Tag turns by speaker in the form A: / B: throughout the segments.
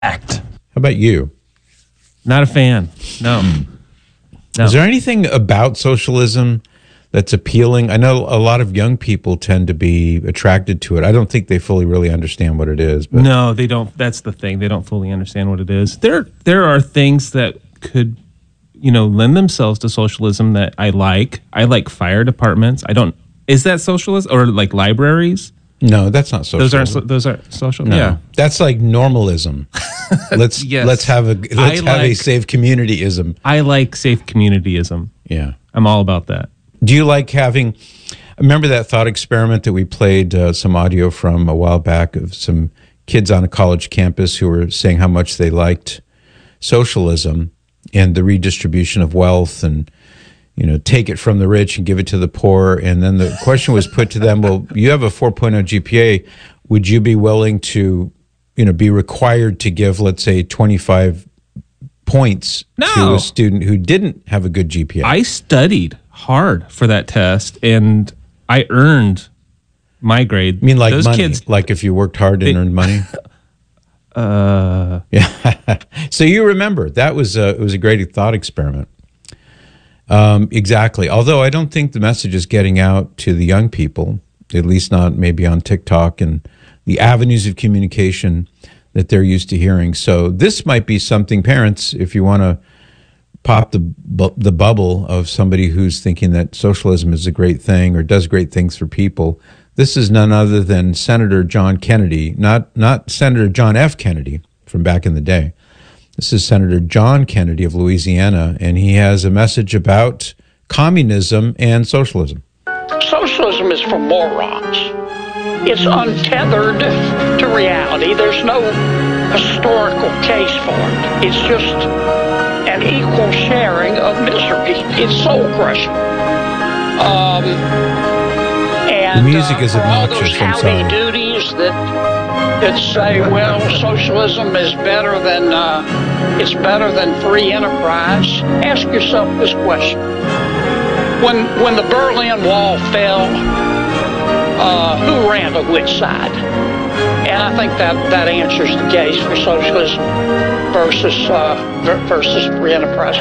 A: Act.
B: How about you?
A: Not a fan. No. No.
B: Is there anything about socialism that's appealing? I know a lot of young people tend to be attracted to it. I don't think they fully really understand what it is. But.
A: No, they don't. That's the thing. They don't fully understand what it is. There are things that could, lend themselves to socialism that I like. I like fire departments. Is that socialism or like libraries?
B: No, that's not socialism.
A: Those aren't social.
B: No,
A: yeah,
B: that's like normalism. Let's have a safe communityism.
A: I like safe communityism.
B: Yeah,
A: I'm all about that.
B: Do you like having? Remember that thought experiment that we played some audio from a while back of some kids on a college campus who were saying how much they liked socialism and the redistribution of wealth and take it from the rich and give it to the poor. And then the question was put to them, well, you have a 4.0 GPA. Would you be willing to, be required to give, let's say, 25 points to a student who didn't have a good GPA?
A: I studied hard for that test and I earned my grade.
B: I mean, like those money, kids, like if you worked hard and earned money? Yeah. So you remember, it was a great thought experiment. Exactly. Although I don't think the message is getting out to the young people, at least not maybe on TikTok and the avenues of communication that they're used to hearing. So this might be something, parents, if you want to pop the bubble of somebody who's thinking that socialism is a great thing or does great things for people. This is none other than Senator John Kennedy, not Senator John F. Kennedy from back in the day. This is Senator John Kennedy of Louisiana, and he has a message about communism and socialism.
C: Socialism is for morons. It's untethered to reality. There's no historical case for it. It's just an equal sharing of misery. It's soul crushing.
B: The music is obnoxious.
C: All those howdy duties that say, well, socialism is better than free enterprise. Ask yourself this question: When the Berlin Wall fell, who ran to which side? And I think that answers the case for socialism versus free enterprise.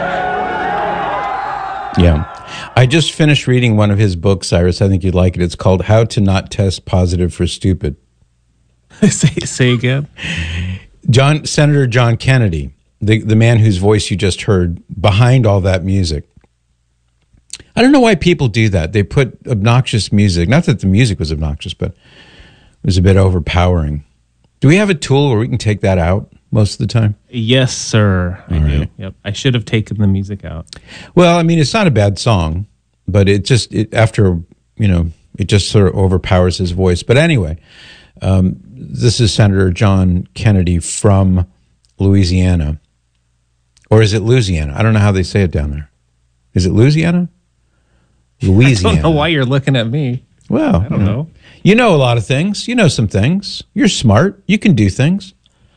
B: Yeah. I just finished reading one of his books, Cyrus. I think you'd like it. It's called How to Not Test Positive for Stupid.
A: Say again.
B: Senator John Kennedy, the man whose voice you just heard behind all that music. I don't know why people do that. They put obnoxious music. Not that the music was obnoxious, but it was a bit overpowering. Do we have a tool where we can take that out most of the time?
A: Yes, sir. I do. Yep. I should have taken the music out.
B: Well, I mean, it's not a bad song, but it just sort of overpowers his voice. But anyway, this is Senator John Kennedy from Louisiana. Or is it Louisiana? I don't know how they say it down there. Is it Louisiana? Louisiana.
A: I don't know why you're looking at me.
B: Well,
A: I don't know.
B: You know a lot of things. You know some things. You're smart. You can do things.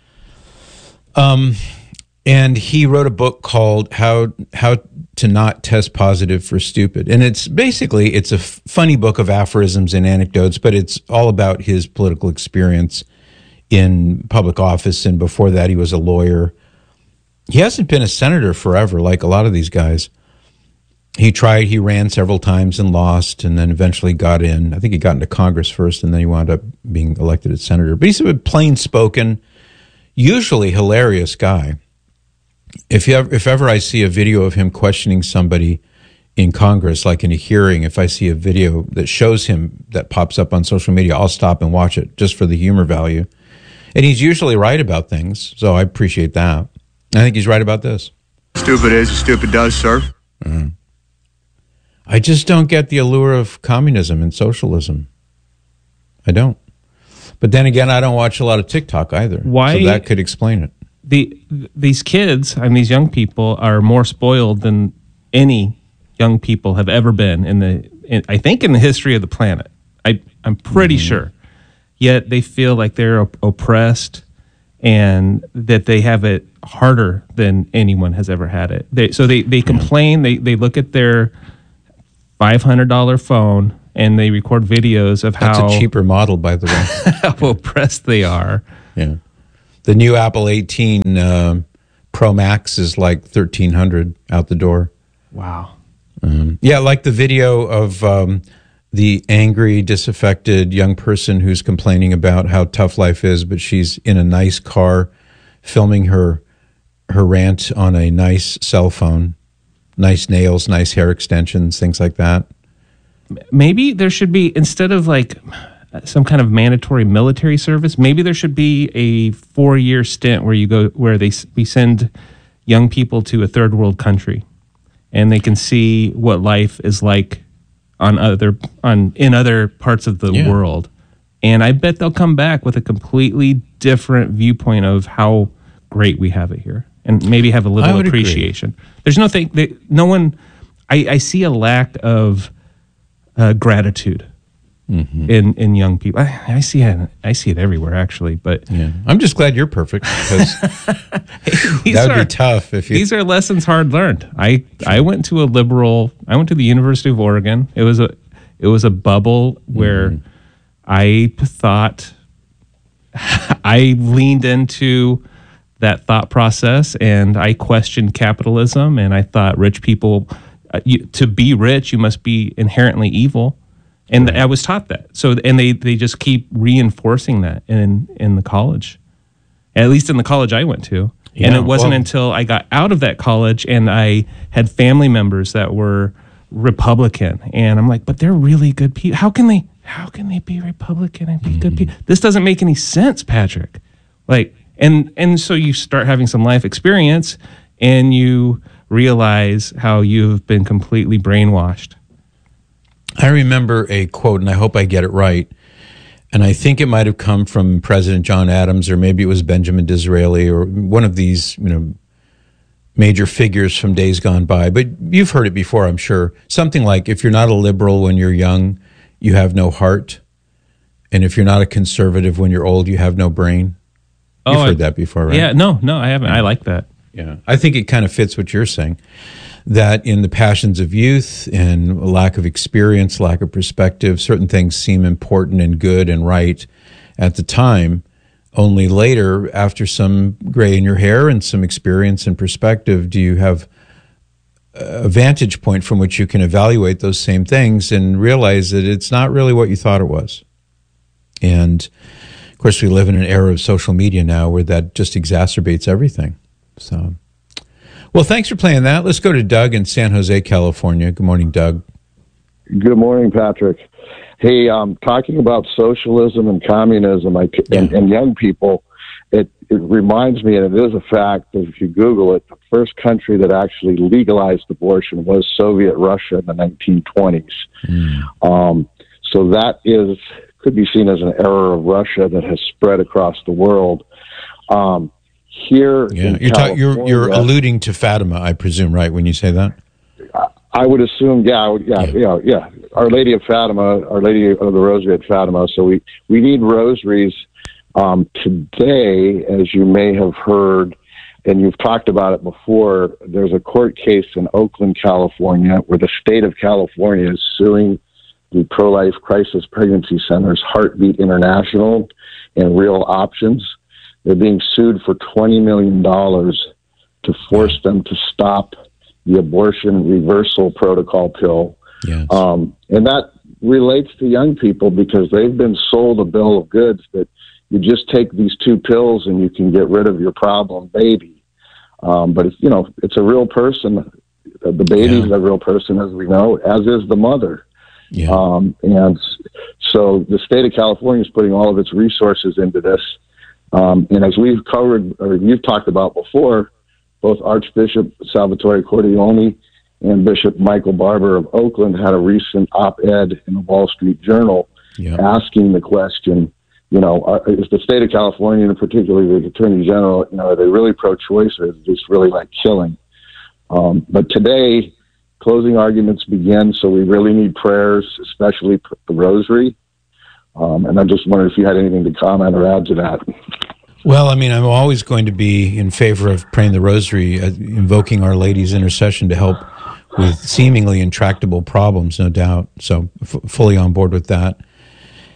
B: And he wrote a book called How to Not Test Positive for Stupid. And it's a funny book of aphorisms and anecdotes, but it's all about his political experience in public office. And before that, he was a lawyer. He hasn't been a senator forever, like a lot of these guys. He ran several times and lost, and then eventually got in. I think he got into Congress first, and then he wound up being elected as senator. But he's a plain-spoken, usually hilarious guy. If ever I see a video of him questioning somebody in Congress, like in a hearing, if I see a video that shows him that pops up on social media, I'll stop and watch it just for the humor value. And he's usually right about things, so I appreciate that. I think he's right about this.
D: Stupid is as stupid does, sir.
B: Mm-hmm. I just don't get the allure of communism and socialism. I don't. But then again, I don't watch a lot of TikTok either.
A: Why?
B: So that could explain it.
A: These kids and these young people are more spoiled than any young people have ever been I think in the history of the planet. I'm pretty sure. Yet they feel like they're oppressed and that they have it harder than anyone has ever had it. They complain. They look at their $500 phone and they record videos of
B: That's a cheaper model, by the way.
A: how oppressed they are.
B: Yeah. The new Apple 18 Pro Max is like $1,300 out the door.
A: Wow.
B: Yeah, like the video of the angry, disaffected young person who's complaining about how tough life is, but she's in a nice car filming her rant on a nice cell phone, nice nails, nice hair extensions, things like that.
A: Maybe there should be, instead of like some kind of mandatory military service, maybe there should be a 4-year stint where you go, where we send young people to a third world country, and they can see what life is like in other parts of the world. And I bet they'll come back with a completely different viewpoint of how great we have it here, and maybe have a little appreciation. Agree. There's no one. I see a lack of gratitude in young people. I see it everywhere, actually. But
B: I'm just glad you're perfect, because that would be tough.
A: These are lessons hard learned. I went to the University of Oregon. It was a bubble where I thought I leaned into that thought process, and I questioned capitalism, and I thought rich people, to be rich, you must be inherently evil. And I was taught that. So, and they just keep reinforcing that in the college, at least in the college I went to. Yeah, and it wasn't until I got out of that college and I had family members that were Republican, and I'm like, but they're really good people. How can they be Republican and be good people? This doesn't make any sense, Patrick. Like, and so you start having some life experience, and you realize how you've been completely brainwashed.
B: I remember a quote, and I hope I get it right, and I think it might have come from President John Adams, or maybe it was Benjamin Disraeli, or one of these, major figures from days gone by. But you've heard it before, I'm sure. Something like, if you're not a liberal when you're young, you have no heart, and if you're not a conservative when you're old, you have no brain. You've heard that before, right?
A: Yeah, no, I haven't. I like that.
B: Yeah, I think it kind of fits what you're saying, that in the passions of youth and a lack of experience, lack of perspective, certain things seem important and good and right at the time. Only later, after some gray in your hair and some experience and perspective, do you have a vantage point from which you can evaluate those same things and realize that it's not really what you thought it was. And of course, we live in an era of social media now where that just exacerbates everything. So, well, thanks for playing that. Let's go to Doug in San Jose, California. Good morning, Doug.
E: Good morning, Patrick. Hey, talking about socialism and communism and young people, it reminds me, and it is a fact, that if you Google it, the first country that actually legalized abortion was Soviet Russia in the 1920s. So that could be seen as an error of Russia that has spread across the world. Here,
B: you're alluding to Fatima, I presume, right, when you say that?
E: I would assume, yeah. Our Lady of Fatima, Our Lady of the Rosary at Fatima. So we need rosaries. Today, as you may have heard, and you've talked about it before, there's a court case in Oakland, California, where the state of California is suing the pro-life crisis pregnancy centers, Heartbeat International and Real Options. They're being sued for $20 million to force them to stop the abortion reversal protocol pill. Yes. And that relates to young people because they've been sold a bill of goods that you just take these 2 pills and you can get rid of your problem baby. But it's a real person. The baby is a real person, as we know, as is the mother. Yeah. And so the state of California is putting all of its resources into this. And as we've covered, or you've talked about before, both Archbishop Salvatore Cordileone and Bishop Michael Barber of Oakland had a recent op-ed in the Wall Street Journal asking the question, is the state of California, and particularly the Attorney General, are they really pro-choice, or is it just really like killing? But today, closing arguments begin, so we really need prayers, especially the rosary. And I just wondered if you had anything to comment or add to that.
B: Well, I mean, I'm always going to be in favor of praying the rosary, invoking Our Lady's intercession to help with seemingly intractable problems, no doubt. So fully on board with that.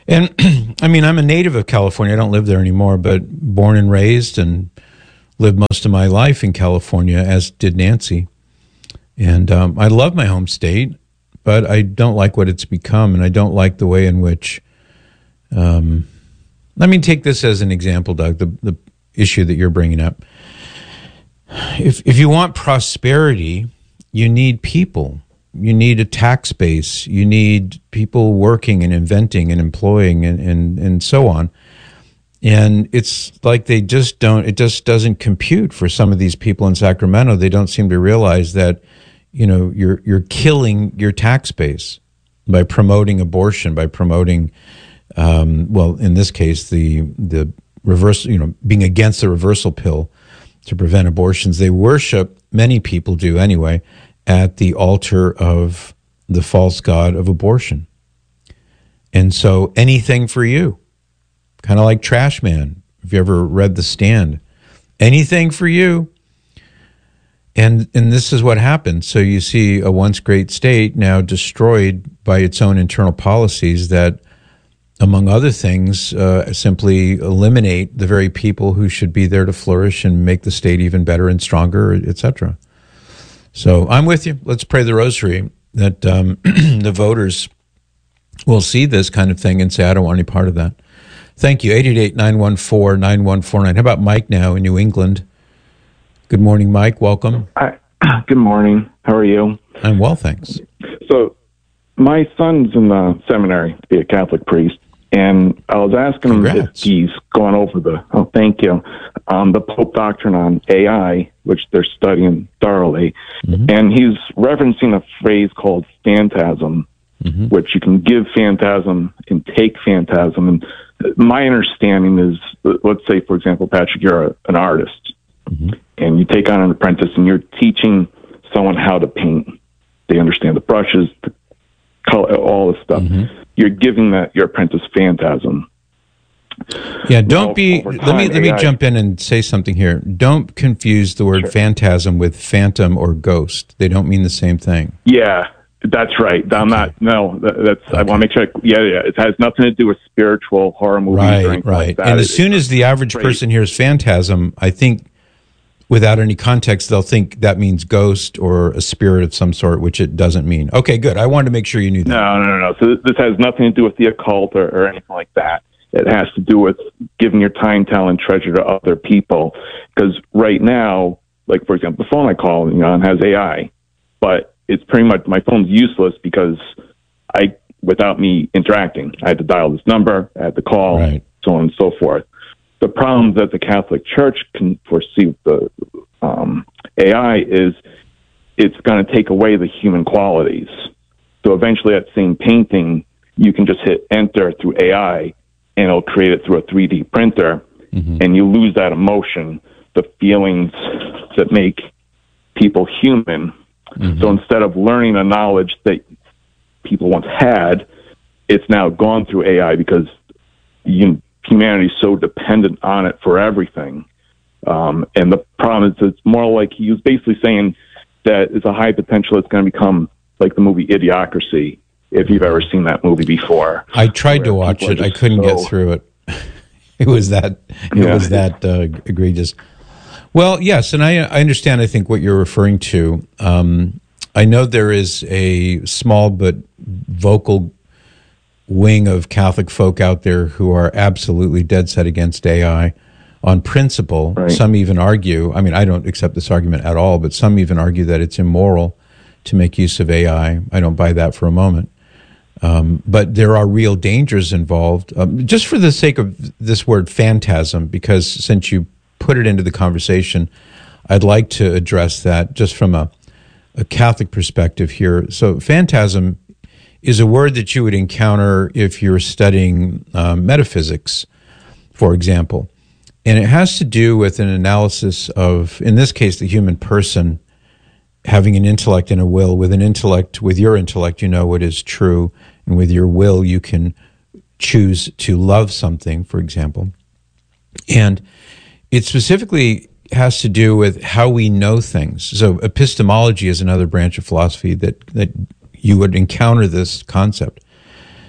B: And I mean, I'm a native of California. I don't live there anymore, but born and raised and lived most of my life in California, as did Nancy. And I love my home state, but I don't like what it's become, and I don't like the way in which. Let me take this as an example, Doug. The issue that you're bringing up. If you want prosperity, you need people. You need a tax base. You need people working and inventing and employing and so on. And it's like they just don't, it just doesn't compute for some of these people in Sacramento. They don't seem to realize that, you're killing your tax base by promoting abortion, by promoting, in this case, the reverse, being against the reversal pill to prevent abortions. They worship, many people do anyway, at the altar of the false god of abortion. And so anything for you, kind of like Trash Man, if you ever read The Stand, anything for you. And this is what happened. So you see a once great state now destroyed by its own internal policies that, among other things, simply eliminate the very people who should be there to flourish and make the state even better and stronger, etc. So I'm with you. Let's pray the rosary that the voters will see this kind of thing and say, I don't want any part of that. Thank you. 888-914-9149. How about Mike now in New England? Good morning, Mike. Welcome.
F: Hi. Good morning. How are you?
B: I'm well, thanks.
F: So my son's in the seminary to be a Catholic priest, and I was asking him if he's gone over the Pope doctrine on AI, which they're studying thoroughly, and he's referencing a phrase called phantasm, which you can give phantasm and take phantasm. And my understanding is, let's say, for example, Patrick, you're an artist, and you take on an apprentice, and you're teaching someone how to paint. They understand the brushes, the color, all this stuff. You're giving your apprentice phantasm.
B: Yeah, let me jump in and say something here. Don't confuse the word phantasm with phantom or ghost. They don't mean the same thing.
F: Yeah, that's right. I'm not. No, that's. Okay. I want to make sure. It has nothing to do with spiritual horror movies or anything like that.
B: And as soon as the average person hears phantasm, I think, without any context, they'll think that means ghost or a spirit of some sort, which it doesn't mean. Okay, good. I wanted to make sure you knew that.
F: No. So this has nothing to do with the occult or anything like that. It has to do with giving your time, talent, treasure to other people. Because right now, like, for example, the phone I call on has AI, but it's pretty much, my phone's useless because without me interacting, I had to dial this number, I had to call, so on and so forth. The problem that the Catholic Church can foresee with the AI is it's going to take away the human qualities. So eventually that same painting, you can just hit enter through AI, and it'll create it through a 3D printer, and you lose that emotion, the feelings that make people human. So instead of learning a knowledge that people once had, it's now gone through AI because humanity is so dependent on it for everything. And the problem is it's more like he was basically saying that it's a high potential it's going to become like the movie Idiocracy, if you've ever seen that movie before.
B: I tried to watch it. I couldn't get through it. It was that egregious. Well, yes, and I understand, I think, what you're referring to. I know there is a small but vocal wing of Catholic folk out there who are absolutely dead set against AI on principle. Right. Some even argue, I mean, I don't accept this argument at all, but some even argue that it's immoral to make use of AI. I don't buy that for a moment. But there are real dangers involved. Just for the sake of this word phantasm, because since you put it into the conversation, I'd like to address that just from a Catholic perspective here. So phantasm is a word that you would encounter if you're studying metaphysics, for example. And it has to do with an analysis of, in this case, the human person having an intellect and a will. With an intellect, with your intellect, you know what is true. And with your will, you can choose to love something, for example. And it specifically has to do with how we know things. So epistemology is another branch of philosophy that you would encounter this concept.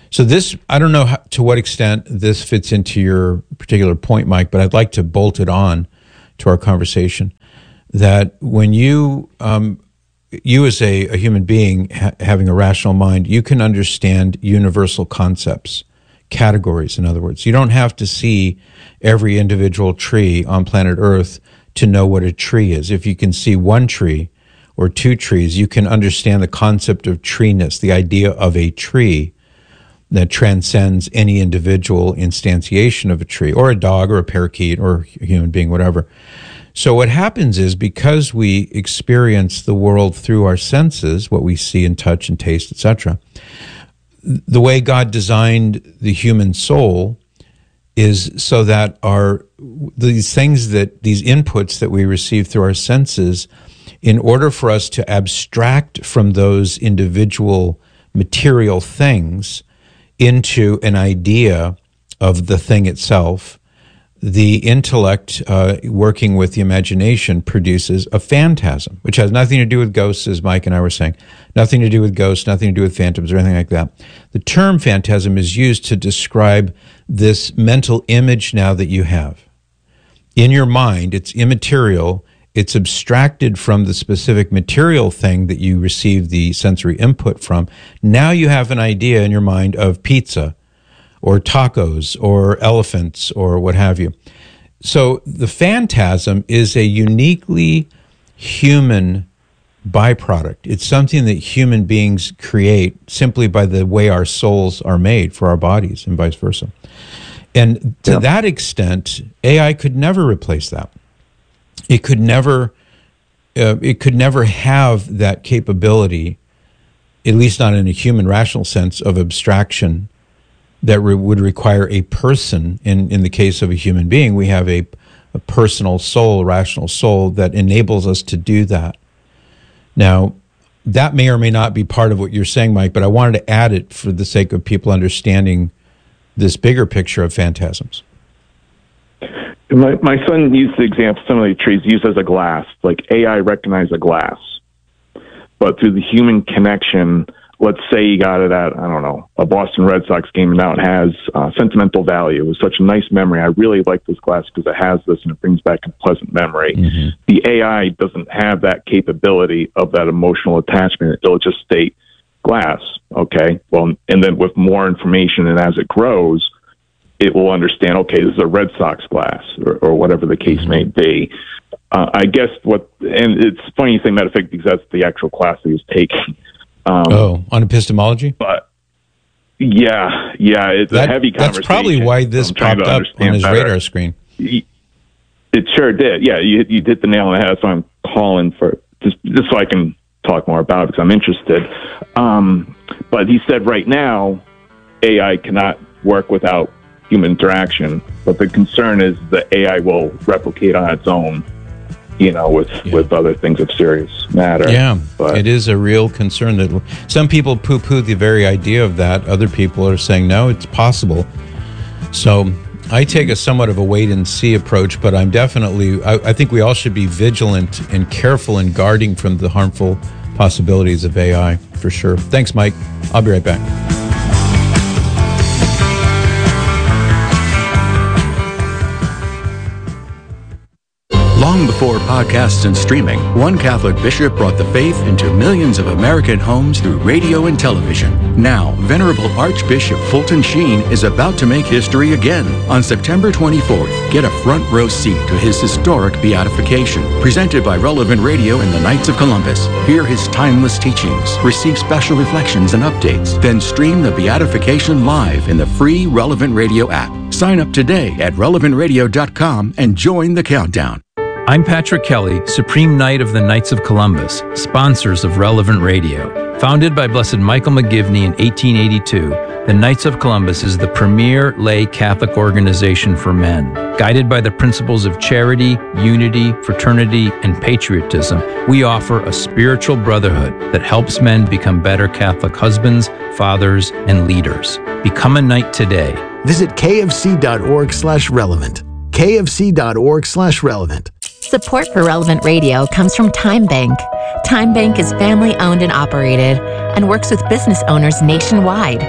B: So this, I don't know to what extent this fits into your particular point, Mike, but I'd like to bolt it on to our conversation. That when you as a human being having a rational mind, you can understand universal concepts, categories, in other words. You don't have to see every individual tree on planet Earth to know what a tree is. If you can see one tree or two trees, you can understand the concept of treeness, the idea of a tree that transcends any individual instantiation of a tree, or a dog, or a parakeet, or a human being, whatever. So what happens is, because we experience the world through our senses, what we see and touch and taste, etc., the way God designed the human soul is so that these inputs that we receive through our senses, in order for us to abstract from those individual material things into an idea of the thing itself, the intellect working with the imagination produces a phantasm, which has nothing to do with ghosts, as Mike and I were saying. Nothing to do with ghosts, nothing to do with phantoms or anything like that. The term phantasm is used to describe this mental image now that you have. In your mind, it's immaterial. It's abstracted from the specific material thing that you receive the sensory input from. Now you have an idea in your mind of pizza or tacos or elephants or what have you. So the phantasm is a uniquely human byproduct. It's something that human beings create simply by the way our souls are made for our bodies and vice versa. And to that extent, AI could never replace that. It could never have that capability, at least not in a human rational sense, of abstraction that would require a person. In the case of a human being, we have a personal soul, a rational soul that enables us to do that. Now, that may or may not be part of what you're saying, Mike, but I wanted to add it for the sake of people understanding this bigger picture of phantasms.
F: My son used the example, some of the trees used as a glass, like AI recognized a glass. But through the human connection, let's say you got it at, I don't know, a Boston Red Sox game, and now it has sentimental value. It was such a nice memory. I really like this glass because it has this and it brings back a pleasant memory. Mm-hmm. The AI doesn't have that capability of that emotional attachment. It'll just state glass, okay? Well, and then with more information and as it grows, it will understand, okay, this is a Red Sox glass or whatever the case may be. I guess and it's funny you say metaphysics because that's the actual class that he was taking.
B: On epistemology?
F: But yeah, it's a heavy conversation.
B: That's probably why this popped up on his radar screen.
F: It sure did. Yeah, you hit the nail on the head. So I'm calling for just so I can talk more about it because I'm interested. But he said right now, AI cannot work without human interaction, but the concern is that AI will replicate on its own, with other things of serious matter.
B: Yeah, but it is a real concern that some people poo-poo the very idea of that. Other people are saying, no, it's possible. So I take a somewhat of a wait-and-see approach, but I'm definitely, I think we all should be vigilant and careful in guarding from the harmful possibilities of AI, for sure. Thanks, Mike. I'll be right back.
G: Long before podcasts and streaming, one Catholic bishop brought the faith into millions of American homes through radio and television. Now, Venerable Archbishop Fulton Sheen is about to make history again. On September 24th, get a front row seat to his historic beatification, presented by Relevant Radio and the Knights of Columbus. Hear his timeless teachings, receive special reflections and updates, then stream the beatification live in the free Relevant Radio app. Sign up today at relevantradio.com and join the countdown.
H: I'm Patrick Kelly, Supreme Knight of the Knights of Columbus, sponsors of Relevant Radio. Founded by Blessed Michael McGivney in 1882, the Knights of Columbus is the premier lay Catholic organization for men. Guided by the principles of charity, unity, fraternity, and patriotism, we offer a spiritual brotherhood that helps men become better Catholic husbands, fathers, and leaders. Become a knight today.
I: Visit kfc.org/relevant. kfc.org/relevant.
J: Support for Relevant Radio comes from Time Bank. Time Bank is family-owned and operated and works with business owners nationwide.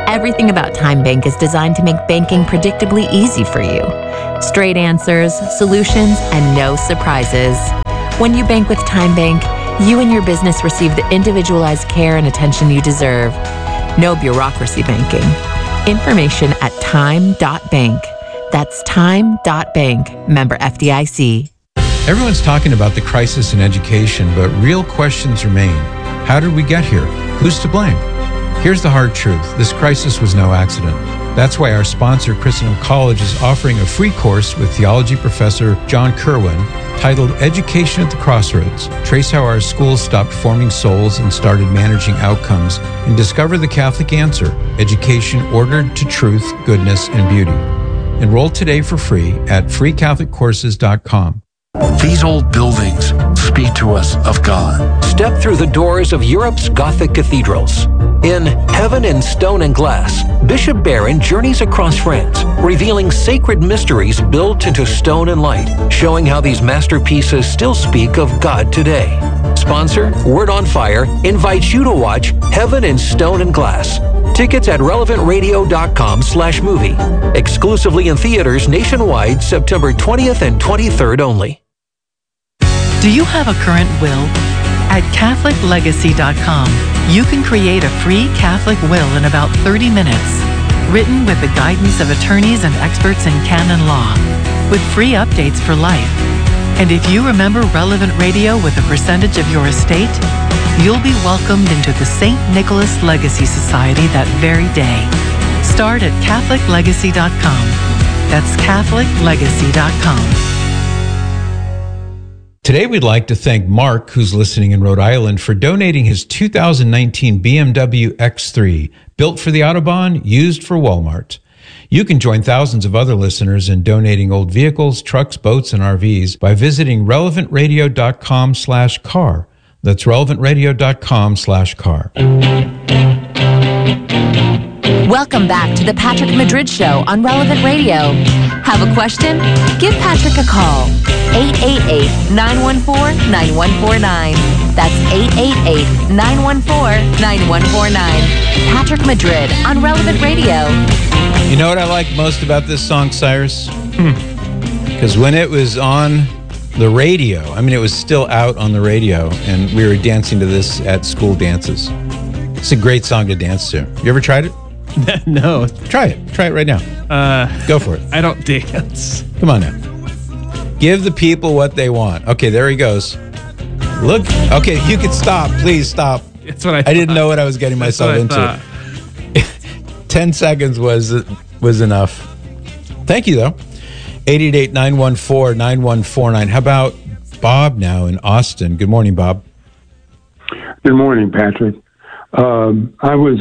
J: Everything about Time Bank is designed to make banking predictably easy for you. Straight answers, solutions, and no surprises. When you bank with Time Bank, you and your business receive the individualized care and attention you deserve. No bureaucracy banking. Information at time.bank. That's time.bank. Member FDIC.
B: Everyone's talking about the crisis in education, but real questions remain. How did we get here? Who's to blame? Here's the hard truth. This crisis was no accident. That's why our sponsor, Christendom College, is offering a free course with theology professor John Kerwin titled Education at the Crossroads. Trace how our schools stopped forming souls and started managing outcomes, and discover the Catholic answer: education ordered to truth, goodness, and beauty. Enroll today for free at freecatholiccourses.com.
I: These old buildings speak to us of God.
K: Step through the doors of Europe's Gothic cathedrals. In Heaven in Stone and Glass, Bishop Barron journeys across France, revealing sacred mysteries built into stone and light, showing how these masterpieces still speak of God today. Sponsor, Word on Fire, invites you to watch Heaven in Stone and Glass. Tickets at relevantradio.com/movie. Exclusively in theaters nationwide, September 20th and 23rd only.
L: Do you have a current will? At CatholicLegacy.com, you can create a free Catholic will in about 30 minutes, written with the guidance of attorneys and experts in canon law, with free updates for life. And if you remember Relevant Radio with a percentage of your estate, you'll be welcomed into the St. Nicholas Legacy Society that very day. Start at CatholicLegacy.com. That's CatholicLegacy.com.
B: Today, we'd like to thank Mark, who's listening in Rhode Island, for donating his 2019 BMW X3, built for the Autobahn, used for Walmart. You can join thousands of other listeners in donating old vehicles, trucks, boats, and RVs by visiting relevantradio.com/car. That's relevantradio.com/car.
J: Welcome back to the Patrick Madrid Show on Relevant Radio. Have a question? Give Patrick a call. 888-914-9149. That's 888-914-9149. Patrick Madrid on Relevant Radio.
B: You know what I like most about this song, Cyrus? Because when it was on the radio, I mean, it was still out on the radio, and we were dancing to this at school dances. It's a great song to dance to. You ever tried it?
A: No.
B: Try it. Try it right now. Go for it.
A: I don't dance.
B: Come on now. Give the people what they want. Okay, there he goes. Look. Okay, you can stop. Please stop.
A: That's what I
B: didn't know what I was getting myself into. 10 seconds was enough. Thank you, though. 888-914-9149. How about Bob now in Austin? Good morning, Bob.
M: Good morning, Patrick. I was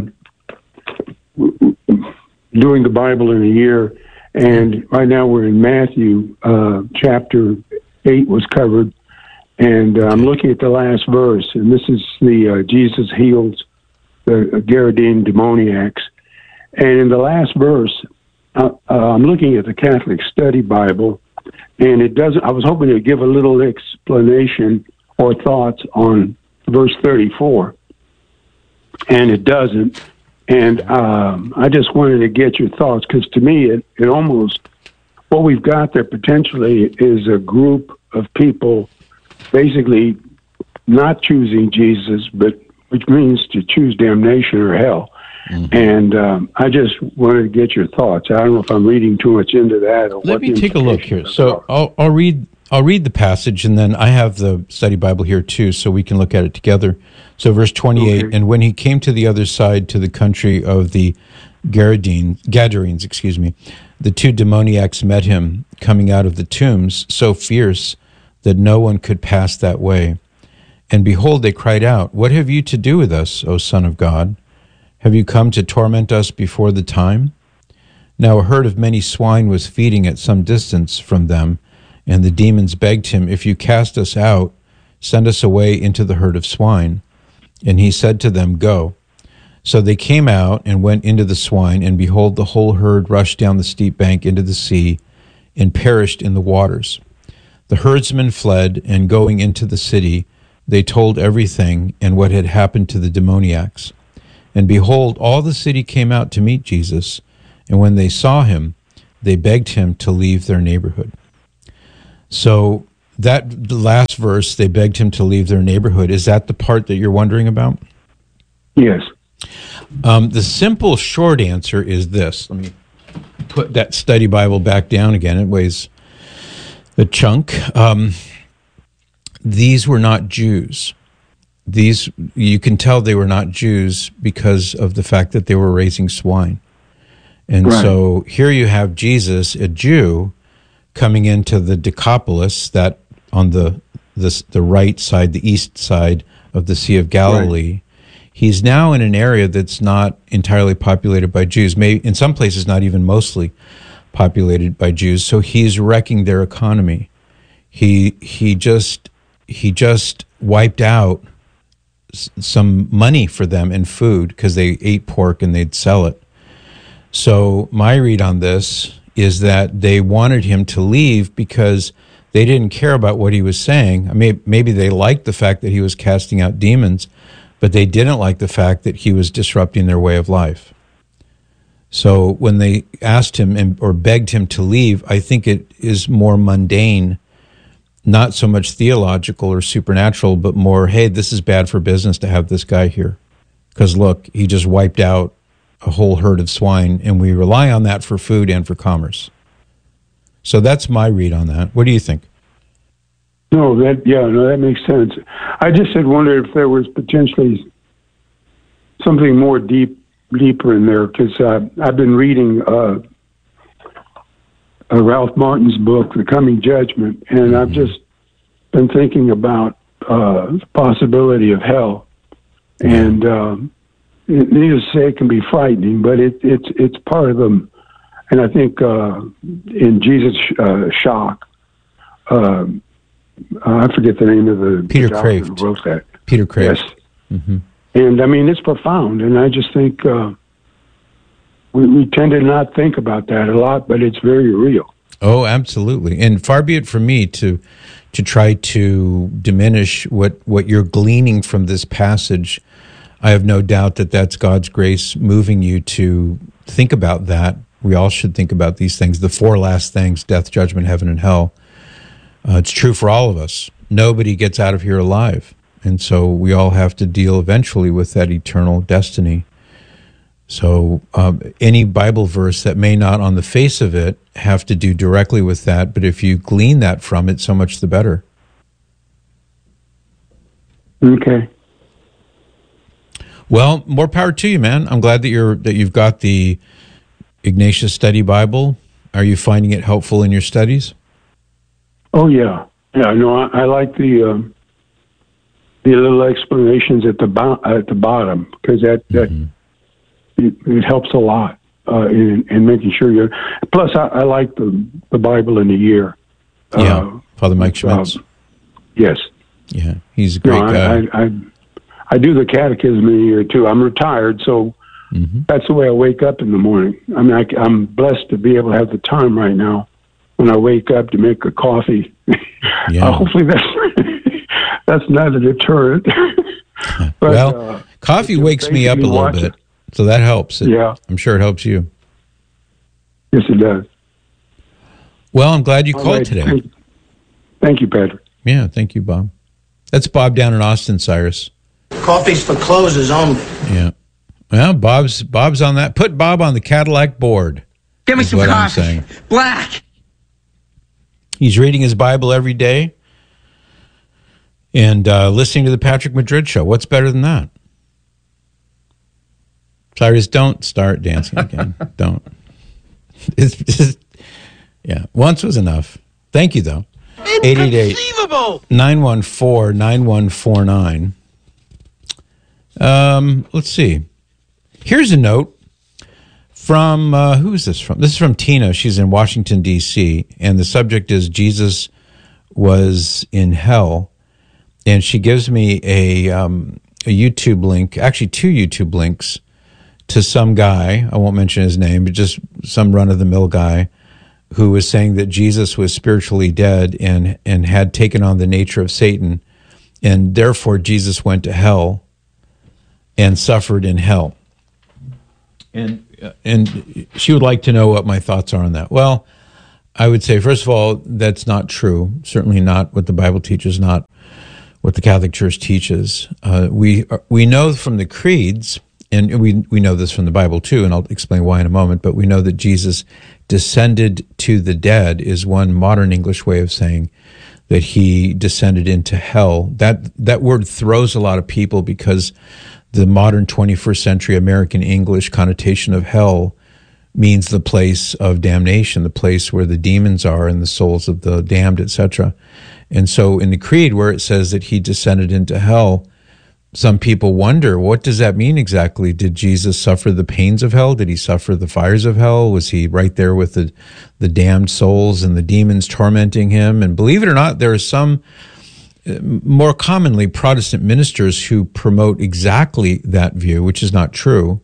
M: doing the Bible in a year, and right now we're in Matthew. Chapter 8 was covered, and I'm looking at the last verse, and this is the Jesus heals the Gerasene demoniacs. And in the last verse, I'm looking at the Catholic Study Bible, and it doesn't. I was hoping to give a little explanation or thoughts on verse 34, and it doesn't. And I just wanted to get your thoughts, because to me, it almost, what we've got there potentially is a group of people basically not choosing Jesus, but which means to choose damnation or hell. Mm-hmm. And I just wanted to get your thoughts. I don't know if I'm reading too much into that. Or
B: Let me take a look here. So I'll read the passage, and then I have the study Bible here too, so we can look at it together. So verse 28, okay. And when he came to the other side, to the country of the Gadarenes, the two demoniacs met him, coming out of the tombs, so fierce that no one could pass that way. And behold, they cried out, "What have you to do with us, O Son of God? Have you come to torment us before the time?" Now a herd of many swine was feeding at some distance from them, and the demons begged him, "If you cast us out, send us away into the herd of swine." And he said to them, "Go." So they came out and went into the swine, and behold, the whole herd rushed down the steep bank into the sea and perished in the waters. The herdsmen fled, and going into the city, they told everything and what had happened to the demoniacs. And behold, all the city came out to meet Jesus, and when they saw him, they begged him to leave their neighborhood. So that last verse, they begged him to leave their neighborhood, is that the part that you're wondering about?
M: Yes.
B: The simple short answer is this. Let me put that study Bible back down again. It weighs a chunk. These were not Jews. These, you can tell they were not Jews because of the fact that they were raising swine. And
M: Right.
B: so here you have Jesus, a Jew, coming into the Decapolis, that on the right side, the east side of the Sea of Galilee. Right. He's now in an area that's not entirely populated by Jews, maybe in some places not even mostly populated by Jews. So he's wrecking their economy. He just wiped out some money for them in food because they ate pork and they'd sell it. So my read on this is that they wanted him to leave because they didn't care about what he was saying. I mean, maybe they liked the fact that he was casting out demons, but they didn't like the fact that he was disrupting their way of life. So when they asked him or begged him to leave, I think it is more mundane, not so much theological or supernatural, but more, hey, this is bad for business to have this guy here. Because look, he just wiped out a whole herd of swine, and we rely on that for food and for commerce. So that's my read on that. What do you think?
M: No, that makes sense. I just had wondered if there was potentially something more deeper in there, because I've been reading Ralph Martin's book, The Coming Judgment, and I've just been thinking about the possibility of hell. And needless to say, it can be frightening, but it's part of them. And I think in Jesus' Shock, I forget the name of the
B: Peter
M: doctor who
B: Kraft
M: wrote that.
B: Peter Kraft.
M: Yes.
B: Mm-hmm.
M: And I mean, it's profound, and I just think we tend to not think about that a lot, but it's very real.
B: Oh, absolutely. And far be it from me to try to diminish what you're gleaning from this passage. I have no doubt that that's God's grace moving you to think about that. We all should think about these things, the four last things: death, judgment, heaven, and hell. It's true for all of us. Nobody gets out of here alive. And so we all have to deal eventually with that eternal destiny. So any Bible verse that may not on the face of it have to do directly with that, but if you glean that from it, so much the better.
M: Okay.
B: Well, more power to you, man. I'm glad that you've got the Ignatius Study Bible. Are you finding it helpful in your studies?
M: Oh yeah. No, I like the little explanations at the bottom, because that it helps a lot in making sure you're. Plus, I like the Bible in a year.
B: Father Mike Schmitz.
M: Yes.
B: Yeah, he's a great guy.
M: I do the catechism in a year too. I'm retired, so that's the way I wake up in the morning. I mean, I'm blessed to be able to have the time right now when I wake up to make a coffee.
B: Yeah.
M: Hopefully that's not a deterrent. But,
B: well, coffee wakes me up a little bit, so that helps. I'm sure it helps you.
M: Yes, it does.
B: Well, I'm glad you called today.
M: Thank you, Patrick.
B: Yeah, thank you, Bob. That's Bob down in Austin, Cyrus.
N: Coffee's for closers only.
B: Yeah. Well, Bob's on that. Put Bob on the Cadillac board.
N: Give me some
B: what
N: coffee.
B: I'm saying.
N: Black.
B: He's reading his Bible every day and listening to the Patrick Madrid Show. What's better than that? Cyrus, don't start dancing again. Don't. It's just, once was enough. Thank you, though. 888-914-9149. Let's see. Here's a note from, who is this from? This is from Tina. She's in Washington, D.C., and the subject is Jesus was in hell. And she gives me a YouTube link, actually 2 YouTube links, to some guy, I won't mention his name, but just some run-of-the-mill guy, who was saying that Jesus was spiritually dead and had taken on the nature of Satan, and therefore Jesus went to hell and suffered in hell. And she would like to know what my thoughts are on that. Well, I would say, first of all, that's not true. Certainly not what the Bible teaches, not what the Catholic Church teaches. We know from the creeds, and we know this from the Bible too, and I'll explain why in a moment, but we know that Jesus descended to the dead is one modern English way of saying that he descended into hell. That word throws a lot of people because the modern 21st century American English connotation of hell means the place of damnation, the place where the demons are and the souls of the damned, etc. And so in the creed where it says that he descended into hell, some people wonder, what does that mean exactly? Did Jesus suffer the pains of hell? Did he suffer the fires of hell? Was he right there with the damned souls and the demons tormenting him? And believe it or not, there are some, more commonly Protestant ministers who promote exactly that view, which is not true.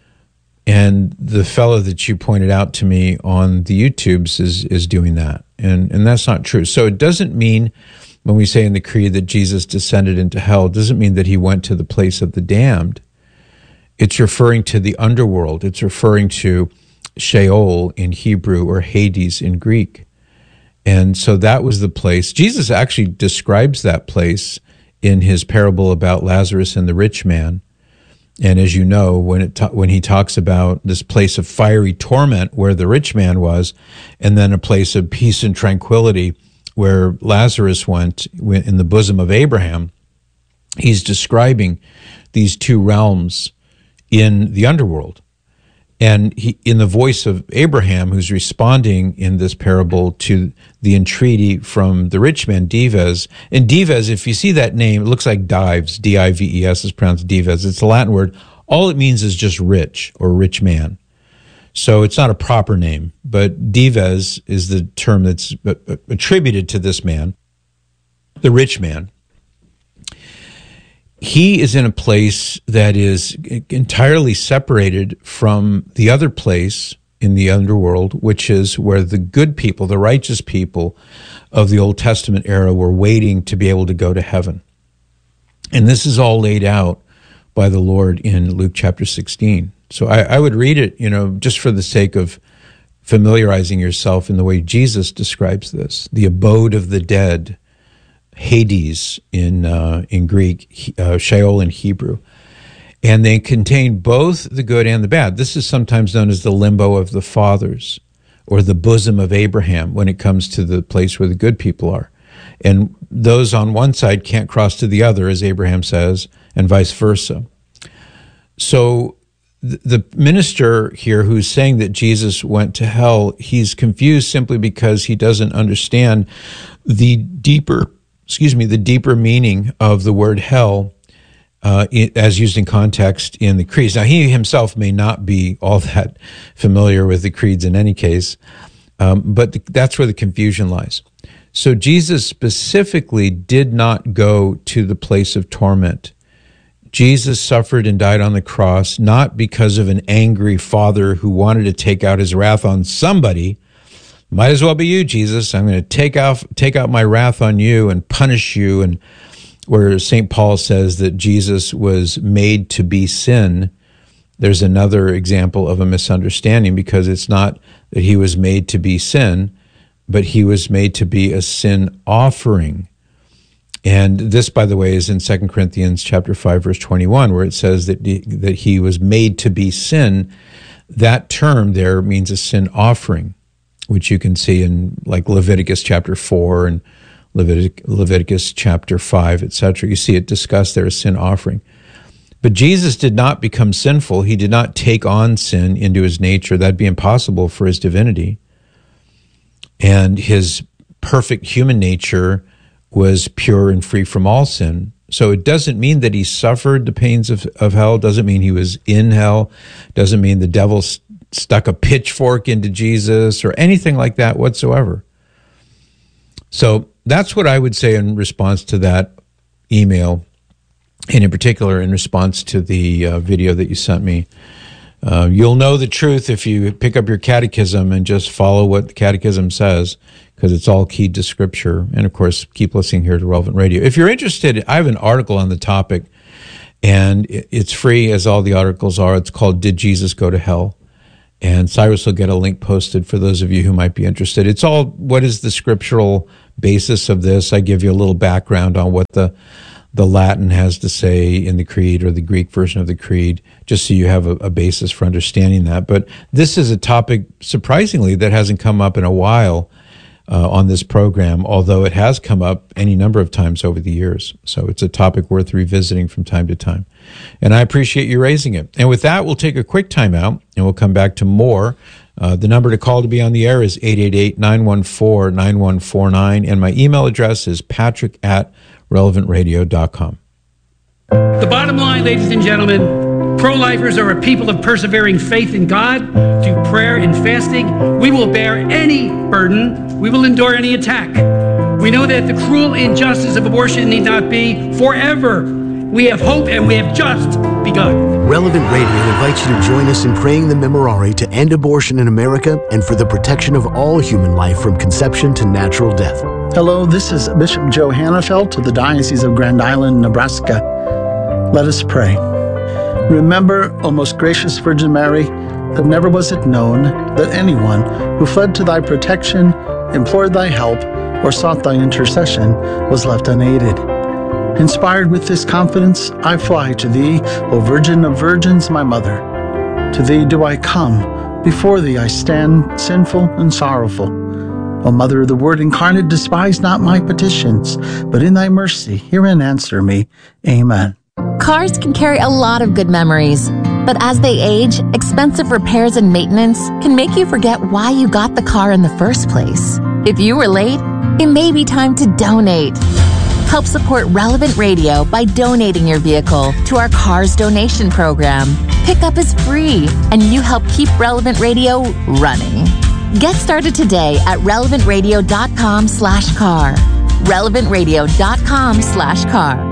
B: And the fellow that you pointed out to me on the YouTubes is doing that. And that's not true. So it doesn't mean, when we say in the creed that Jesus descended into hell, it doesn't mean that he went to the place of the damned. It's referring to the underworld. It's referring to Sheol in Hebrew or Hades in Greek. And so that was the place. Jesus actually describes that place in his parable about Lazarus and the rich man. And as you know, when he talks about this place of fiery torment where the rich man was, and then a place of peace and tranquility where Lazarus went in the bosom of Abraham, he's describing these two realms in the underworld. And he, in the voice of Abraham, who's responding in this parable to the entreaty from the rich man, Dives. And Dives, if you see that name, it looks like Dives, D-I-V-E-S is pronounced Dives. It's a Latin word. All it means is just rich or rich man. So it's not a proper name, but Dives is the term that's attributed to this man, the rich man. He is in a place that is entirely separated from the other place in the underworld, which is where the good people, the righteous people of the Old Testament era were waiting to be able to go to heaven. And this is all laid out by the Lord in Luke chapter 16. So I would read it, just for the sake of familiarizing yourself in the way Jesus describes this, the abode of the dead, Hades in Greek, Sheol in Hebrew. And they contain both the good and the bad. This is sometimes known as the limbo of the fathers, or the bosom of Abraham, when it comes to the place where the good people are. And those on one side can't cross to the other, as Abraham says, and vice versa. So the minister here who's saying that Jesus went to hell, he's confused simply because he doesn't understand the deeper meaning of the word hell as used in context in the creeds. Now, he himself may not be all that familiar with the creeds in any case, but that's where the confusion lies. So Jesus specifically did not go to the place of torment. Jesus suffered and died on the cross not because of an angry father who wanted to take out his wrath on somebody. Might as well be you, Jesus. I'm going to take out my wrath on you and punish you. And where St. Paul says that Jesus was made to be sin, there's another example of a misunderstanding, because it's not that he was made to be sin, but he was made to be a sin offering. And this, by the way, is in 2 Corinthians chapter 5, verse 21, where it says that he was made to be sin. That term there means a sin offering, which you can see in like Leviticus chapter 4 and Leviticus chapter 5, etc. You see it discussed there as sin offering. But Jesus did not become sinful. He did not take on sin into his nature. That'd be impossible for his divinity. And his perfect human nature was pure and free from all sin. So it doesn't mean that he suffered the pains of hell, doesn't mean he was in hell, doesn't mean the devil stuck a pitchfork into Jesus or anything like that whatsoever. So that's what I would say in response to that email, and in particular in response to the video that you sent me. You'll know the truth if you pick up your catechism and just follow what the catechism says, because it's all keyed to Scripture. And, of course, keep listening here to Relevant Radio. If you're interested, I have an article on the topic, And it's free, as all the articles are. It's called Did Jesus Go to Hell? And Cyrus will get a link posted for those of you who might be interested. It's all, what is the scriptural basis of this? I give you a little background on what the Latin has to say in the creed, or the Greek version of the creed, just so you have a basis for understanding that. But this is a topic, surprisingly, that hasn't come up in a while on this program, although it has come up any number of times over the years. So it's a topic worth revisiting from time to time. And I appreciate you raising it. And with that, we'll take a quick time out, and we'll come back to more. The number to call to be on the air is 888-914-9149, and my email address is patrick@relevantradio.com.
O: The bottom line, ladies and gentlemen, pro-lifers are a people of persevering faith in God through prayer and fasting. We will bear any burden. We will endure any attack. We know that the cruel injustice of abortion need not be forever. We have hope, and we have just begun.
P: Relevant Radio invites you to join us in praying the Memorare to end abortion in America and for the protection of all human life from conception to natural death.
Q: Hello, this is Bishop Joe Hannafelt of the Diocese of Grand Island, Nebraska. Let us pray. Remember, O most gracious Virgin Mary, that never was it known that anyone who fled to thy protection, implored thy help, or sought thy intercession was left unaided. Inspired with this confidence, I fly to thee, O Virgin of Virgins, my mother. To thee do I come, before thee I stand, sinful and sorrowful. O Mother of the Word incarnate, despise not my petitions, but in thy mercy hear and answer me. Amen.
J: Cars can carry a lot of good memories, but as they age, expensive repairs and maintenance can make you forget why you got the car in the first place. If you were late, it may be time to donate. Help support Relevant Radio by donating your vehicle to our Cars Donation Program. Pickup is free, and you help keep Relevant Radio running. Get started today at relevantradio.com/car. relevantradio.com/car.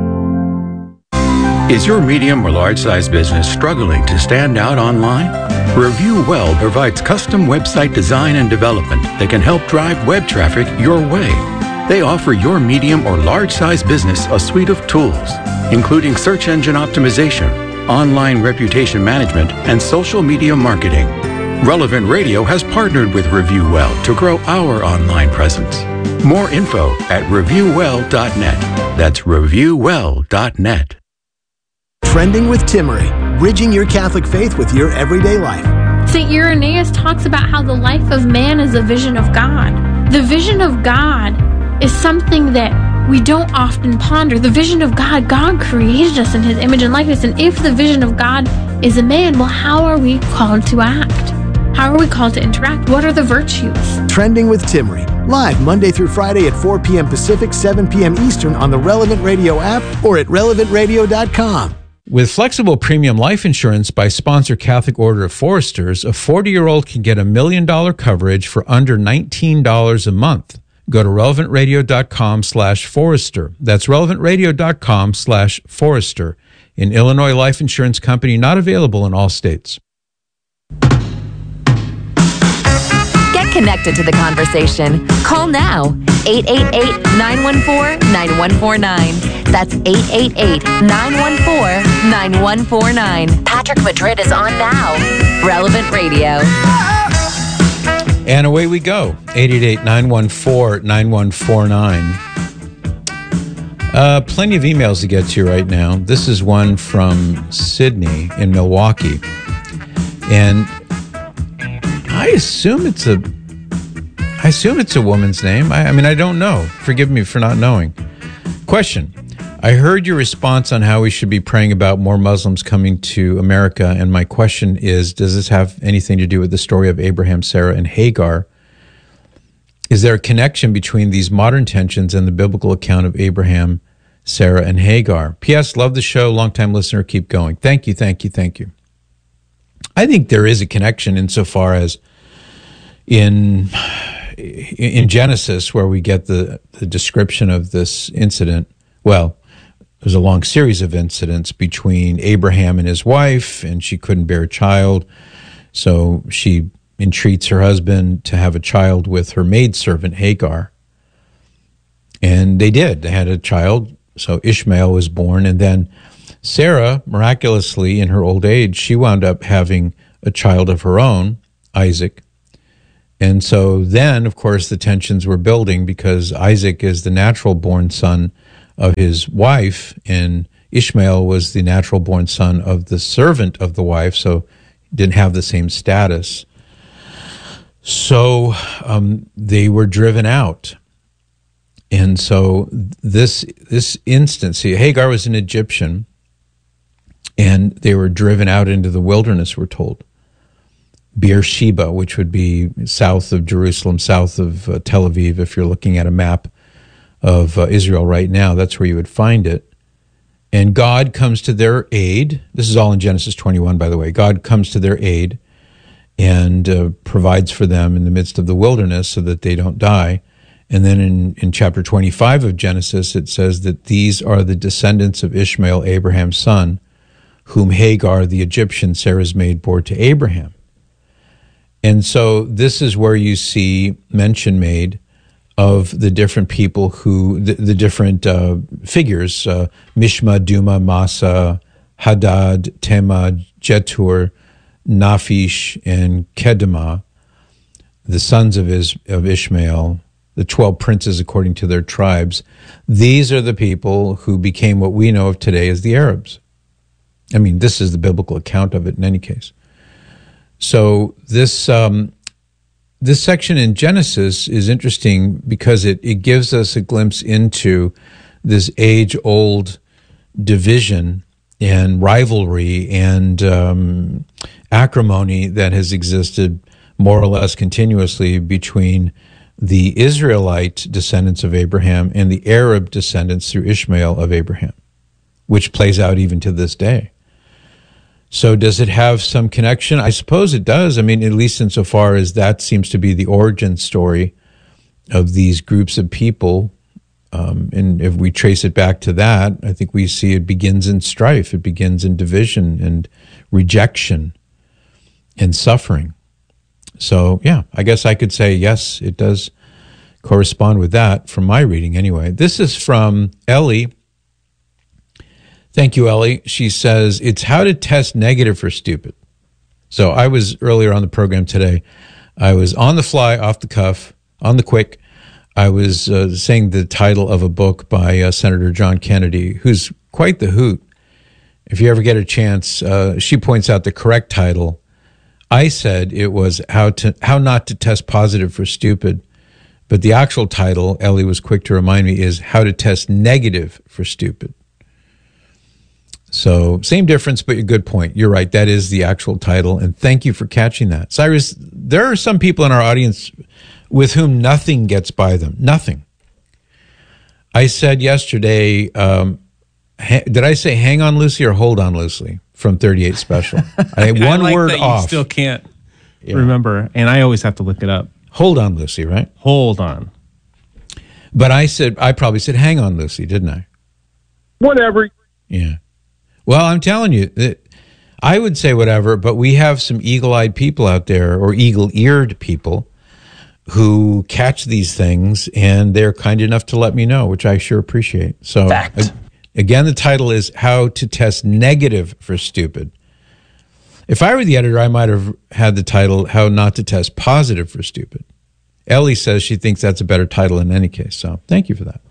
G: Is your medium or large size business struggling to stand out online? Review Well provides custom website design and development that can help drive web traffic your way. They offer your medium or large size business a suite of tools, including search engine optimization, online reputation management, and social media marketing. Relevant Radio has partnered with Review Well to grow our online presence. More info at reviewwell.net. That's reviewwell.net.
P: Trending with Timmery, bridging your Catholic faith with your everyday life.
R: St. Irenaeus talks about how the life of man is a vision of God. The vision of God is something that we don't often ponder. The vision of God, God created us in His image and likeness. And if the vision of God is a man, well, how are we called to act? How are we called to interact? What are the virtues?
P: Trending with Timmery, live Monday through Friday at 4 p.m. Pacific, 7 p.m. Eastern on the Relevant Radio app or at relevantradio.com.
B: With flexible premium life insurance by sponsor Catholic Order of Foresters, a 40-year-old can get $1 million coverage for under $19 a month. Go to relevantradio.com/Forester. That's relevantradio.com/Forester. An Illinois life insurance company not available in all states.
J: Get connected to the conversation. Call now. 888-914-9149. That's 888-914-9149. Patrick Madrid is on now. Relevant Radio.
B: And away we go. 888-914-9149. Plenty of emails to get to right now. This is one from Sydney in Milwaukee. And I assume it's a woman's name. I mean, I don't know. Forgive me for not knowing. Question. I heard your response on how we should be praying about more Muslims coming to America, and my question is, does this have anything to do with the story of Abraham, Sarah, and Hagar? Is there a connection between these modern tensions and the biblical account of Abraham, Sarah, and Hagar? P.S. Love the show. Longtime listener. Keep going. Thank you, thank you, thank you. I think there is a connection insofar as in Genesis, where we get the description of this incident. Well, there's a long series of incidents between Abraham and his wife, and she couldn't bear a child, so she entreats her husband to have a child with her maidservant Hagar. And they did. They had a child, so Ishmael was born, and then Sarah, miraculously, in her old age, she wound up having a child of her own, Isaac. And so then, of course, the tensions were building because Isaac is the natural-born son of his wife, and Ishmael was the natural-born son of the servant of the wife, so didn't have the same status. So they were driven out. And so this instance, see, Hagar was an Egyptian, and they were driven out into the wilderness, we're told. Beersheba, which would be south of Jerusalem, south of Tel Aviv, if you're looking at a map of Israel right now, that's where you would find it. And God comes to their aid. This is all in Genesis 21, by the way. God comes to their aid and provides for them in the midst of the wilderness so that they don't die. And then in chapter 25 of Genesis, it says that these are the descendants of Ishmael, Abraham's son, whom Hagar, the Egyptian, Sarah's maid, bore to Abraham. And so this is where you see mention made of the different people who, the different figures, Mishma, Duma, Massa, Hadad, Tema, Jetur, Naphish, and Kedemah, the sons of Ishmael, the 12 princes according to their tribes. These are the people who became what we know of today as the Arabs. I mean, this is the biblical account of it in any case. So this section in Genesis is interesting because it gives us a glimpse into this age-old division and rivalry and acrimony that has existed more or less continuously between the Israelite descendants of Abraham and the Arab descendants through Ishmael of Abraham, which plays out even to this day. So does it have some connection? I suppose it does. I mean, at least insofar as that seems to be the origin story of these groups of people. And if we trace it back to that, I think we see it begins in strife. It begins in division and rejection and suffering. So, yeah, I guess I could say, yes, it does correspond with that from my reading anyway. This is from Ellie. Thank you, Ellie. She says, it's how to test negative for stupid. So I was earlier on the program today. I was on the fly, off the cuff, on the quick. I was saying the title of a book by Senator John Kennedy, who's quite the hoot. If you ever get a chance, she points out the correct title. I said it was how not to test positive for stupid. But the actual title, Ellie was quick to remind me, is how to test negative for stupid. So same difference, but a good point. You're right. That is the actual title. And thank you for catching that. Cyrus, there are some people in our audience with whom nothing gets by them. Nothing. I said yesterday, did I say hang on loosely or hold on loosely from 38 Special? I had one word
A: that
B: off.
A: You still can't remember, and I always have to look it up.
B: Hold on loosely, right?
A: Hold on.
B: But I probably said hang on loosely, didn't I?
S: Whatever.
B: Yeah. Well, I'm telling you, I would say whatever, but we have some eagle-eyed people out there, or eagle-eared people, who catch these things, and they're kind enough to let me know, which I sure appreciate. So, again, the title is How to Test Negative for Stupid. If I were the editor, I might have had the title How Not to Test Positive for Stupid. Ellie says she thinks that's a better title in any case, so thank you for that.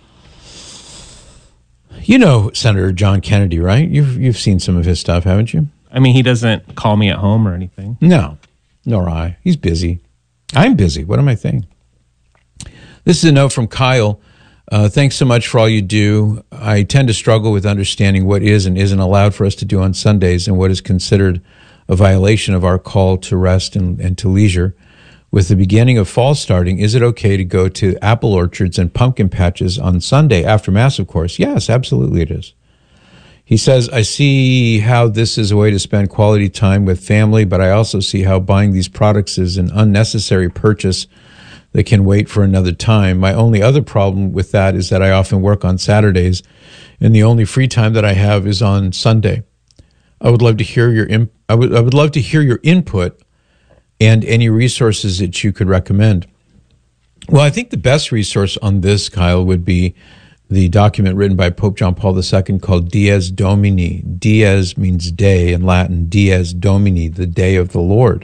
B: You know Senator John Kennedy, right? You've seen some of his stuff, haven't you?
A: I mean, he doesn't call me at home or anything.
B: No, nor I. He's busy. I'm busy. What am I saying? This is a note from Kyle. Thanks so much for all you do. I tend to struggle with understanding what is and isn't allowed for us to do on Sundays and what is considered a violation of our call to rest and to leisure. With the beginning of fall starting, is it okay to go to apple orchards and pumpkin patches on Sunday after Mass, of course? Yes, absolutely it is. He says, I see how this is a way to spend quality time with family, but I also see how buying these products is an unnecessary purchase that can wait for another time. My only other problem with that is that I often work on Saturdays, and the only free time that I have is on Sunday. I would love to hear your I would love to hear your input and any resources that you could recommend. Well, I think the best resource on this, Kyle, would be the document written by Pope John Paul II called Dies Domini. Dies means day in Latin. Dies Domini, the day of the Lord.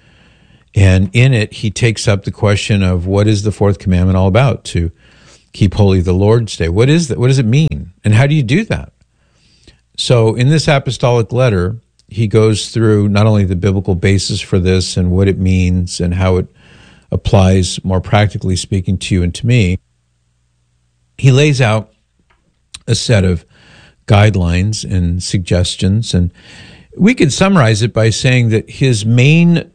B: And in it, he takes up the question of what is the fourth commandment all about? To keep holy the Lord's day. What is that? What does it mean? And how do you do that? So in this apostolic letter, he goes through not only the biblical basis for this and what it means and how it applies, more practically speaking, to you and to me. He lays out a set of guidelines and suggestions, and we could summarize it by saying that his main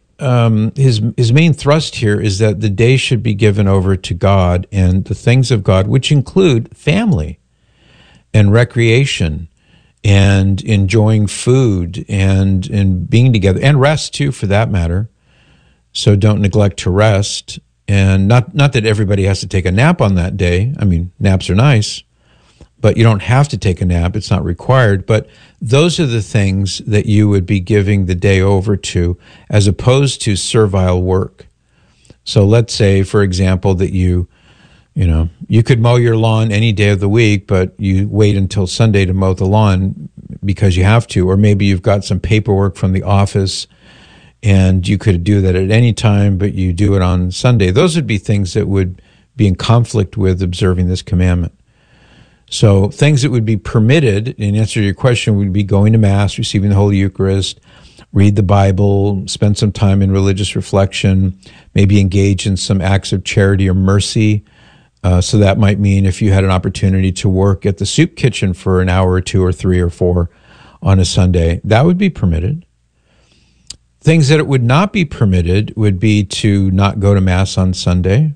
B: thrust here is that the day should be given over to God and the things of God, which include family and recreation and enjoying food and being together, and rest too, for that matter. So don't neglect to rest. And not that everybody has to take a nap on that day. I mean, naps are nice, but you don't have to take a nap. It's not required. But those are the things that you would be giving the day over to, as opposed to servile work. So let's say, for example, that you could mow your lawn any day of the week, but you wait until Sunday to mow the lawn because you have to, or maybe you've got some paperwork from the office and you could do that at any time, but you do it on Sunday. Those would be things that would be in conflict with observing this commandment. So things that would be permitted, in answer to your question, would be going to Mass, receiving the Holy Eucharist, read the Bible, spend some time in religious reflection, maybe engage in some acts of charity or mercy. So that might mean if you had an opportunity to work at the soup kitchen for an hour or 2 or 3 or 4 on a Sunday, that would be permitted. Things that it would not be permitted would be to not go to Mass on Sunday,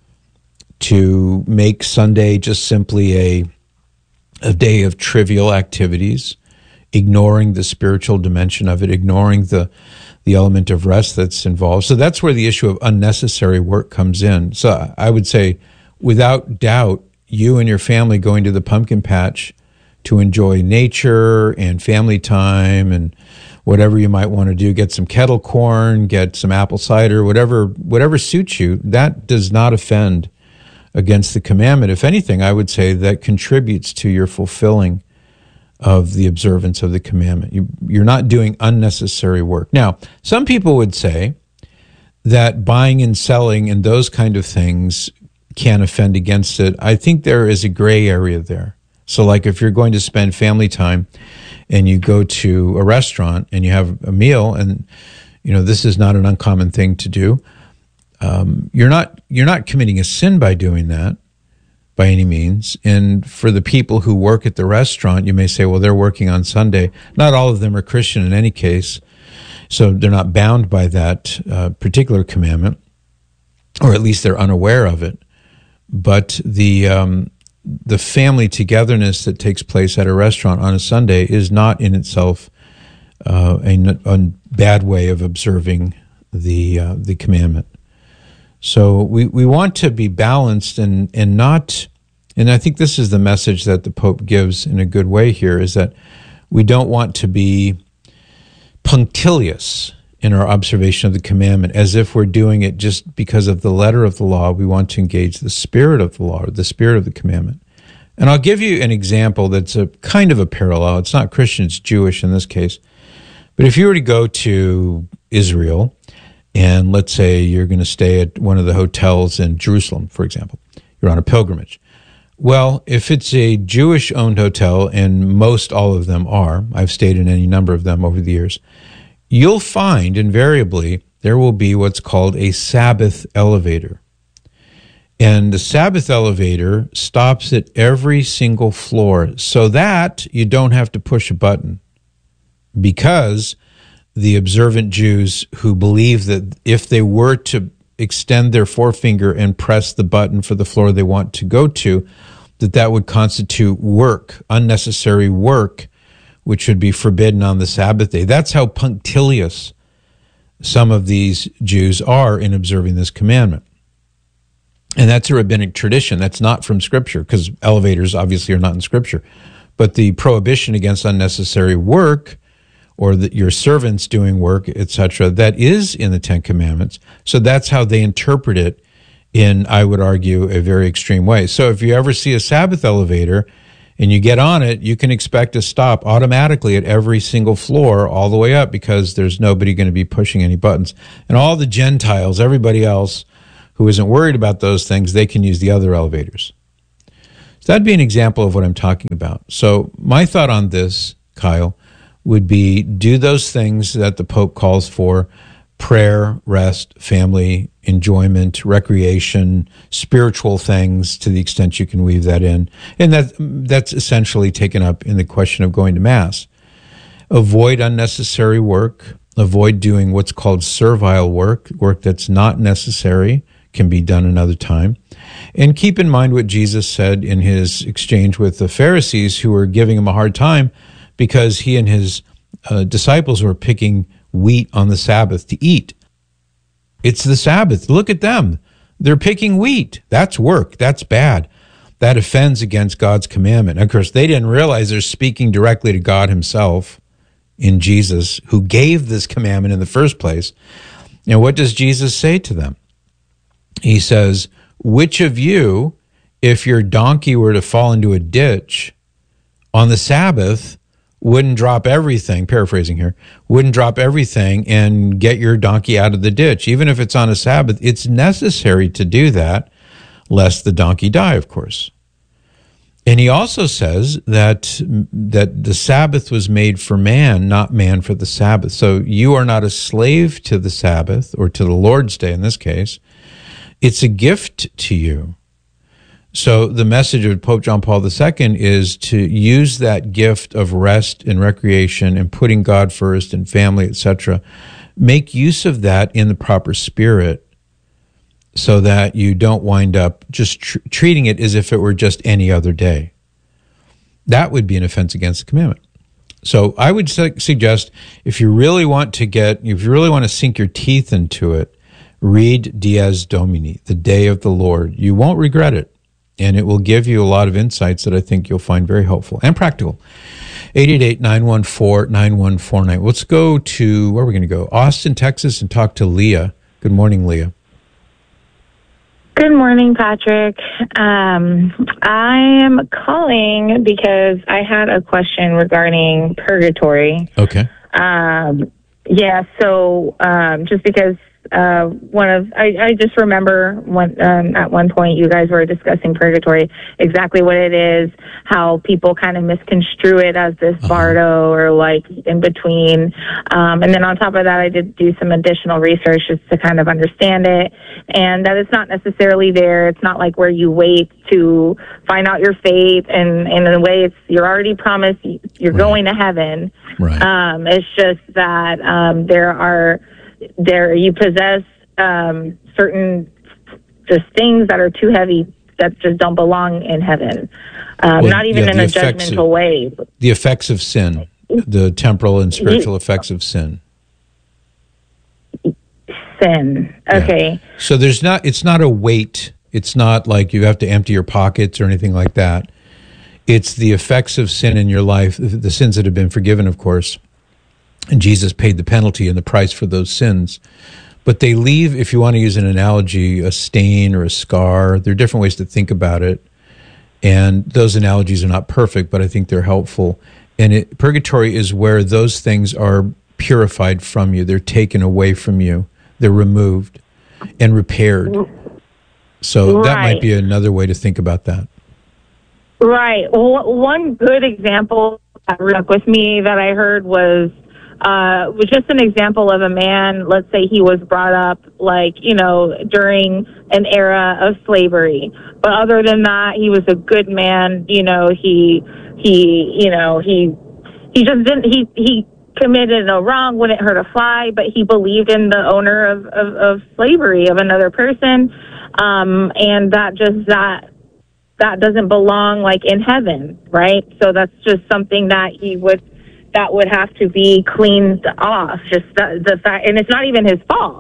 B: to make Sunday just simply a day of trivial activities, ignoring the spiritual dimension of it, ignoring the element of rest that's involved. So that's where the issue of unnecessary work comes in. So I would say, without doubt, you and your family going to the pumpkin patch to enjoy nature and family time and whatever you might want to do, get some kettle corn, get some apple cider, whatever suits you, that does not offend against the commandment. If anything, I would say that contributes to your fulfilling of the observance of the commandment. You're not doing unnecessary work. Now, some people would say that buying and selling and those kind of things can offend against it. I think there is a gray area there. So like if you're going to spend family time and you go to a restaurant and you have a meal, and this is not an uncommon thing to do, you're not committing a sin by doing that by any means. And for the people who work at the restaurant, you may say, well, they're working on Sunday. Not all of them are Christian in any case, so they're not bound by that particular commandment, or at least they're unaware of it. But the family togetherness that takes place at a restaurant on a Sunday is not in itself a bad way of observing the commandment. So we want to be balanced and not, and I think this is the message that the Pope gives in a good way here, is that we don't want to be punctilious in our observation of the commandment, as if we're doing it just because of the letter of the law. We want to engage the spirit of the law, or the spirit of the commandment. And I'll give you an example that's a kind of a parallel. It's not Christian, it's Jewish in this case. But if you were to go to Israel, and let's say you're going to stay at one of the hotels in Jerusalem, for example, you're on a pilgrimage. Well, if it's a Jewish-owned hotel, and most all of them are, I've stayed in any number of them over the years, you'll find invariably there will be what's called a Sabbath elevator. And the Sabbath elevator stops at every single floor so that you don't have to push a button, because the observant Jews who believe that if they were to extend their forefinger and press the button for the floor they want to go to, that would constitute work, unnecessary work, which would be forbidden on the Sabbath day. That's how punctilious some of these Jews are in observing this commandment. And that's a rabbinic tradition. That's not from Scripture, because elevators obviously are not in Scripture. But the prohibition against unnecessary work, or your servants doing work, etc., that is in the Ten Commandments. So that's how they interpret it in, I would argue, a very extreme way. So if you ever see a Sabbath elevator and you get on it, you can expect to stop automatically at every single floor all the way up, because there's nobody going to be pushing any buttons. And all the Gentiles, everybody else who isn't worried about those things, they can use the other elevators. So that'd be an example of what I'm talking about. So my thought on this, Kyle, would be do those things that the Pope calls for: prayer, rest, family, enjoyment, recreation, spiritual things, to the extent you can weave that in. And that's essentially taken up in the question of going to Mass. Avoid unnecessary work. Avoid doing what's called servile work, work that's not necessary, can be done another time. And keep in mind what Jesus said in his exchange with the Pharisees, who were giving him a hard time because he and his disciples were picking wheat on the Sabbath to eat. It's the Sabbath. Look at them. They're picking wheat. That's work. That's bad. That offends against God's commandment. Of course, they didn't realize they're speaking directly to God himself in Jesus, who gave this commandment in the first place. And what does Jesus say to them? He says, which of you, if your donkey were to fall into a ditch on the Sabbath, wouldn't drop everything, paraphrasing here, wouldn't drop everything and get your donkey out of the ditch? Even if it's on a Sabbath, it's necessary to do that, lest the donkey die, of course. And he also says that the Sabbath was made for man, not man for the Sabbath. So you are not a slave to the Sabbath, or to the Lord's Day in this case. It's a gift to you. So the message of Pope John Paul II is to use that gift of rest and recreation and putting God first and family, etc. Make use of that in the proper spirit, so that you don't wind up just treating it as if it were just any other day. That would be an offense against the commandment. So I would suggest, if you really want to sink your teeth into it, read Dies Domini, the Day of the Lord. You won't regret it. And it will give you a lot of insights that I think you'll find very helpful and practical. 888-914-9149. Let's go to, where are we going to go? Austin, Texas, and talk to Leah. Good morning, Leah.
S: Good morning, Patrick. I am calling because I had a question regarding purgatory.
B: Okay.
S: Just because I just remember when at one point you guys were discussing purgatory, exactly what it is, how people kind of misconstrue it as this bardo or like in between. And then on top of that, I did do some additional research just to kind of understand it, and that it's not necessarily there. It's not like where you wait to find out your fate, and in a way, you're already promised you're going to heaven.
B: Right.
S: It's just that you possess certain just things that are too heavy, that just don't belong in heaven. Not even in a judgmental way.
B: The effects of sin, the temporal and spiritual effects of sin.
S: Sin. Okay.
B: Yeah. So it's not a weight. It's not like you have to empty your pockets or anything like that. It's the effects of sin in your life, the sins that have been forgiven, of course. And Jesus paid the penalty and the price for those sins. But they leave, if you want to use an analogy, a stain or a scar. There are different ways to think about it. And those analogies are not perfect, but I think they're helpful. And purgatory is where those things are purified from you. They're taken away from you. They're removed and repaired. So that might be another way to think about that.
S: Right. Well, one good example that stuck with me that I heard was just an example of a man. Let's say he was brought up during an era of slavery, but other than that, he was a good man. He committed no wrong, wouldn't hurt a fly, but he believed in the owner of slavery, of another person, and that doesn't belong in heaven, right? So that's just something that that would have to be cleaned off. Just the fact, and it's not even his fault.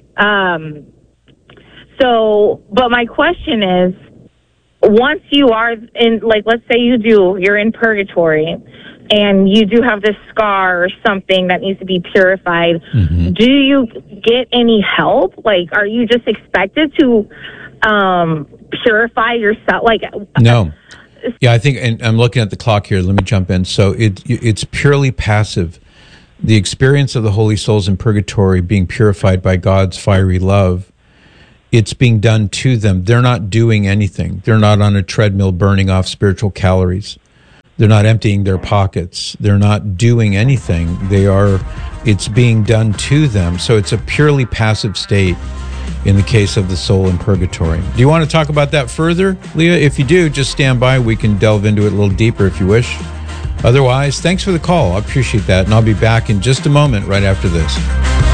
S: But my question is, once you are in, let's say you're in purgatory, and you do have this scar or something that needs to be purified, do you get any help? Are you just expected to purify yourself? Like,
B: no. Yeah, I think, and I'm looking at the clock here. Let me jump in. So it's purely passive. The experience of the holy souls in purgatory being purified by God's fiery love, it's being done to them. They're not doing anything. They're not on a treadmill burning off spiritual calories. They're not emptying their pockets. They're not doing anything. It's being done to them. So it's a purely passive state in the case of the soul in purgatory. Do you want to talk about that further, Leah? If you do, just stand by. We can delve into it a little deeper if you wish. Otherwise, thanks for the call. I appreciate that. And I'll be back in just a moment right after this.